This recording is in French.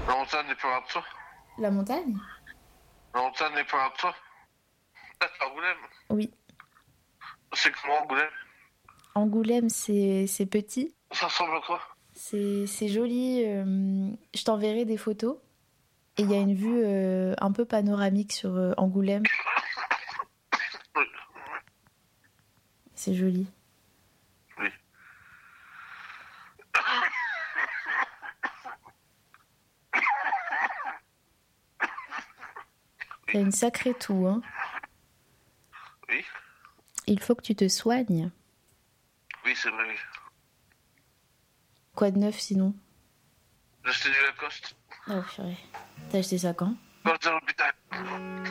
La montagne n'est pas loin de toi. La montagne? La montagne n'est pas loin de toi. Peut-être Angoulême. Oui. C'est comment Angoulême? Angoulême, c'est petit. Ça ressemble à quoi? C'est joli. Je t'enverrai des photos. Et il y a une vue un peu panoramique sur Angoulême. Oui. C'est joli. Oui. T'as une sacrée toux, hein. Oui. Il faut que tu te soignes. Oui, c'est vrai. Quoi de neuf sinon? J'ai acheté du Lacoste. Oh purée. T'as acheté ça quand? Quand j'étais à l'hôpital.